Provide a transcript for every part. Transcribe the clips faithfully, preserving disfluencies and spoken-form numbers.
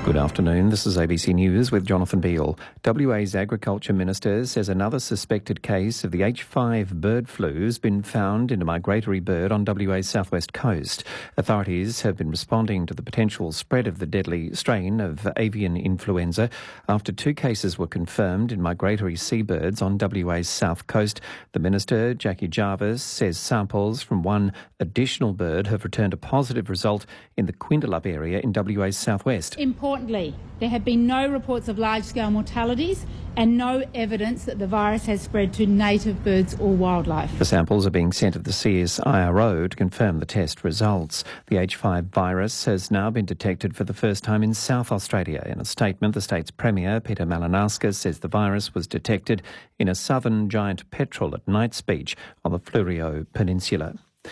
Good afternoon. This is A B C News with Jonathan Beale. W A's Agriculture Minister says another suspected case of the H five bird flu has been found in a migratory bird on W A's southwest coast. Authorities have been responding to the potential spread of the deadly strain of avian influenza after two cases were confirmed in migratory seabirds on W A's south coast. The Minister, Jackie Jarvis, says samples from one additional bird have returned a positive result in the Quindalup area in W A's southwest. Importantly, there have been no reports of large-scale mortalities and no evidence that the virus has spread to native birds or wildlife. The samples are being sent to the C S I R O to confirm the test results. The H five virus has now been detected for the first time in South Australia. In a statement, the state's Premier, Peter Malinauskas, says the virus was detected in a southern giant petrel at Knights Beach on the Fleurieu Peninsula.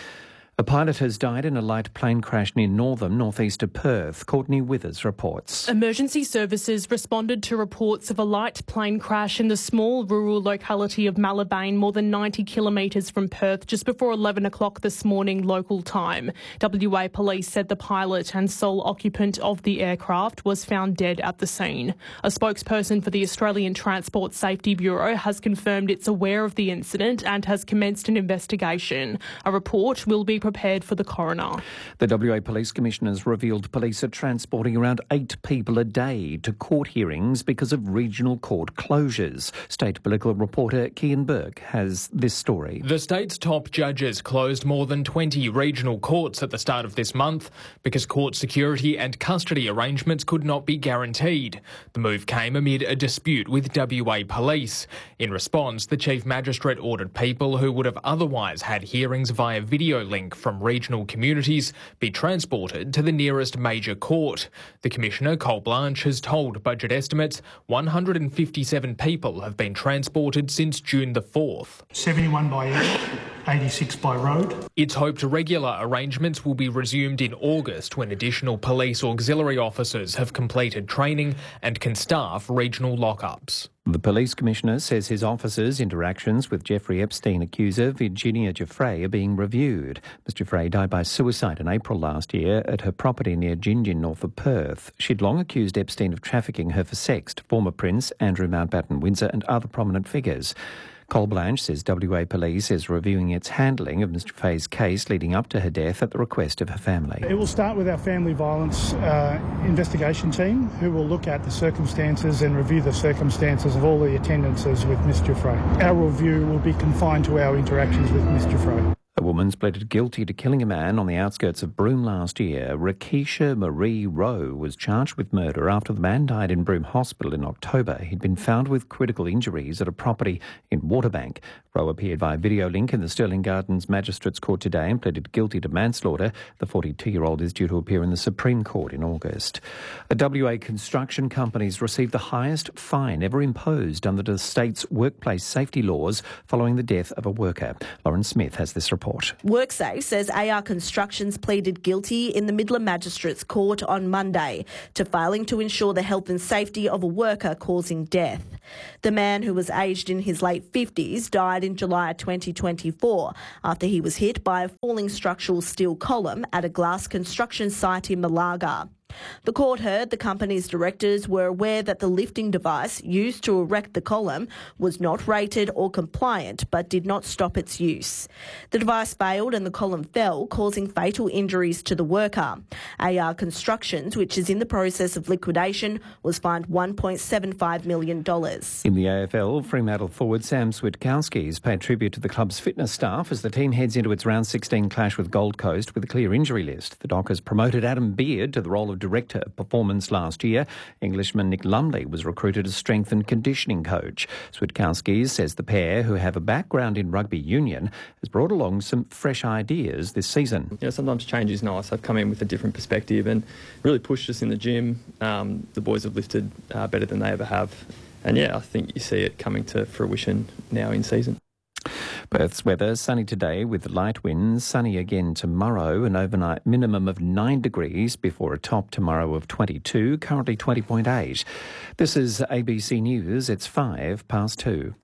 A pilot has died in a light plane crash near Northam, northeast of Perth. Courtney Withers reports. Emergency services responded to reports of a light plane crash in the small rural locality of Malabane, more than ninety kilometres from Perth, just before eleven o'clock this morning local time. W A Police said the pilot and sole occupant of the aircraft was found dead at the scene. A spokesperson for the Australian Transport Safety Bureau has confirmed it's aware of the incident and has commenced an investigation. A report will be prepared for the coroner. The W A Police Commissioners revealed police are transporting around eight people a day to court hearings because of regional court closures. State political reporter Kian Burke has this story. The state's top judges closed more than twenty regional courts at the start of this month because court security and custody arrangements could not be guaranteed. The move came amid a dispute with W A Police. In response, the Chief Magistrate ordered people who would have otherwise had hearings via video link from regional communities be transported to the nearest major court. The Commissioner, Cole Blanche, has told Budget Estimates one hundred fifty-seven people have been transported since June the fourth. seventy-one by air, eighty-six by road. It's hoped regular arrangements will be resumed in August when additional police auxiliary officers have completed training and can staff regional lockups. The Police Commissioner says his officers' interactions with Jeffrey Epstein accuser Virginia Giuffre are being reviewed. Miz Giuffre died by suicide in April last year at her property near Gingin, north of Perth. She'd long accused Epstein of trafficking her for sex to former Prince Andrew Mountbatten-Windsor and other prominent figures. Cole Blanche says W A Police is reviewing its handling of Miz Giuffre's case leading up to her death at the request of her family. It will start with our family violence uh, investigation team, who will look at the circumstances and review the circumstances of all the attendances with Miz Giuffre. Our review will be confined to our interactions with Miz Giuffre. A woman's pleaded guilty to killing a man on the outskirts of Broome last year. Rakisha Marie Rowe was charged with murder after the man died in Broome Hospital in October. He'd been found with critical injuries at a property in Waterbank. Rowe appeared via video link in the Stirling Gardens Magistrates Court today and pleaded guilty to manslaughter. The forty-two-year-old is due to appear in the Supreme Court in August. A W A construction company's received the highest fine ever imposed under the state's workplace safety laws following the death of a worker. Lauren Smith has this report. WorkSafe says A R Constructions pleaded guilty in the Midland Magistrates Court on Monday to failing to ensure the health and safety of a worker causing death. The man, who was aged in his late fifties, died in July twenty twenty-four after he was hit by a falling structural steel column at a glass construction site in Malaga. The court heard the company's directors were aware that the lifting device used to erect the column was not rated or compliant, but did not stop its use. The device failed and the column fell, causing fatal injuries to the worker. A R Constructions, which is in the process of liquidation, was fined one point seven five million dollars. In the A F L, Fremantle forward Sam Switkowski has paid tribute to the club's fitness staff as the team heads into its round sixteen clash with Gold Coast with a clear injury list. The Dockers promoted Adam Beard to the role of Director of Performance last year. Englishman Nick Lumley was recruited as strength and conditioning coach. Switkowski says the pair, who have a background in rugby union, has brought along some fresh ideas this season. You know, sometimes change is nice. I've come in with a different perspective and really pushed us in the gym. Um, the boys have lifted uh, better than they ever have. And yeah, I think you see it coming to fruition now in season. Perth's weather, sunny today with light winds, sunny again tomorrow, an overnight minimum of nine degrees before a top tomorrow of twenty-two, currently twenty point eight. This is A B C News, it's five past two.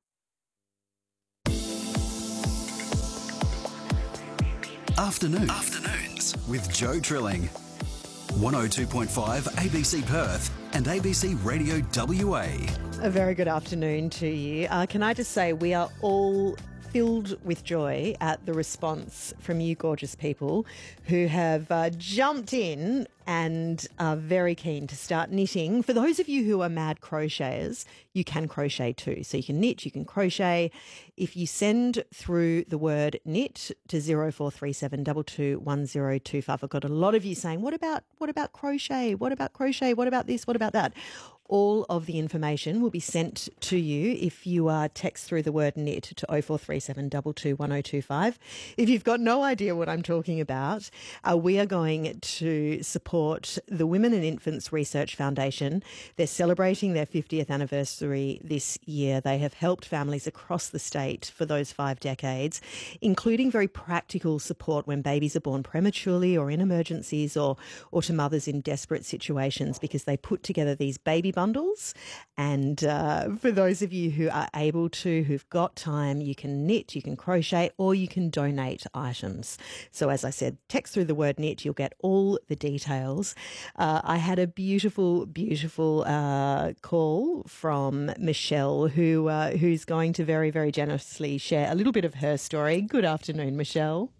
Afternoon. Afternoons with Joe Trilling. one oh two point five A B C Perth and A B C Radio W A. A very good afternoon to you. Uh, can I just say we are all filled with joy at the response from you gorgeous people who have uh, jumped in and are very keen to start knitting. For those of you who are mad crocheters, you can crochet too. So you can knit, you can crochet. If you send through the word knit to zero four three seven two two one zero two five, I've got a lot of you saying, what about, what about crochet? What about crochet? What about this? What about that? All of the information will be sent to you if you uh, text through the word knit to zero four three seven two two one zero two five. If you've got no idea what I'm talking about, uh, we are going to support the Women and Infants Research Foundation. They're celebrating their fiftieth anniversary this year. They have helped families across the state for those five decades, including very practical support when babies are born prematurely or in emergencies, or, or to mothers in desperate situations, because they put together these baby bundles. And uh, for those of you who are able to, who've got time, you can knit, you can crochet, or you can donate items. So as I said, text through the word knit, you'll get all the details. Uh, I had a beautiful, beautiful uh, call from Michelle, who uh, who's going to very, very generously share a little bit of her story. Good afternoon, Michelle.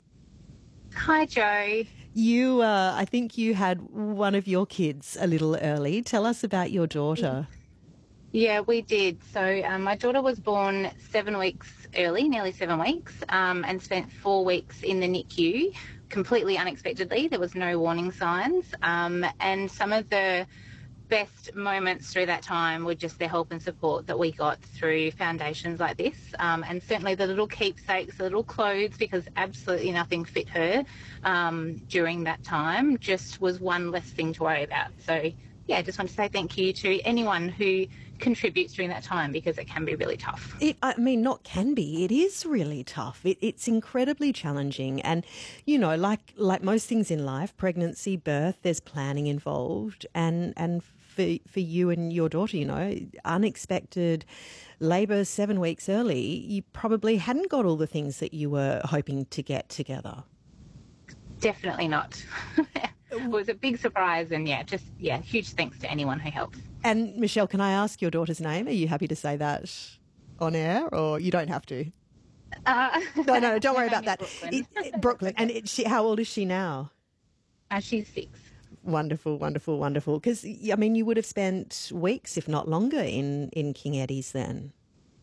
Hi, Jo. You, uh, I think you had one of your kids a little early. Tell us about your daughter. Yeah, we did. So um, my daughter was born seven weeks early, nearly seven weeks, um, and spent four weeks in the N I C U, completely unexpectedly. There was no warning signs. Um, and some of the best moments through that time were just the help and support that we got through foundations like this, um, and certainly the little keepsakes, the little clothes, because absolutely nothing fit her um, during that time, just was one less thing to worry about. So yeah, I just want to say thank you to anyone who contributes during that time, because it can be really tough. It, I mean, not can be, it is really tough. It, it's incredibly challenging. And, you know, like like most things in life, pregnancy, birth, there's planning involved. And, and for, for you and your daughter, you know, unexpected labour seven weeks early, you probably hadn't got all the things that you were hoping to get together. Definitely not. It was a big surprise, and yeah, just, yeah, huge thanks to anyone who helps. And Michelle, can I ask your daughter's name? Are you happy to say that on air, or you don't have to? Uh, no, no, don't worry about that. Brooklyn. It, Brooklyn. And it, she, how old is she now? Uh, she's six. Wonderful, wonderful, wonderful. Because, I mean, you would have spent weeks, if not longer, in, in King Eddie's then.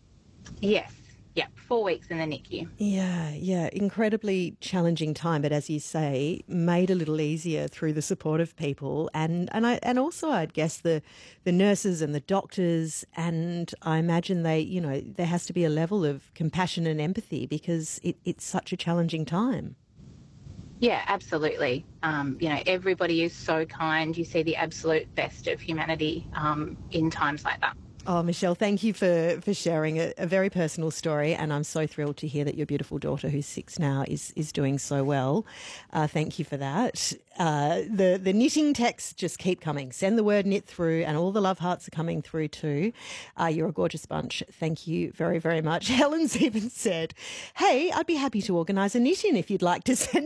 Yes. Yeah, four weeks in the N I C U. Yeah, yeah, incredibly challenging time, but as you say, made a little easier through the support of people, and and I and also I'd guess the the nurses and the doctors, and I imagine they, you know, there has to be a level of compassion and empathy, because it, it's such a challenging time. Yeah, absolutely. Um, you know, everybody is so kind. You see the absolute best of humanity um, in times like that. Oh, Michelle, thank you for, for sharing a, a very personal story, and I'm so thrilled to hear that your beautiful daughter, who's six now, is is doing so well. Uh, thank you for that. Uh, the, the knitting texts just keep coming. Send the word knit through, and all the love hearts are coming through too. Uh, you're a gorgeous bunch. Thank you very, very much. Helen's even said, hey, I'd be happy to organise a knit-in if you'd like to send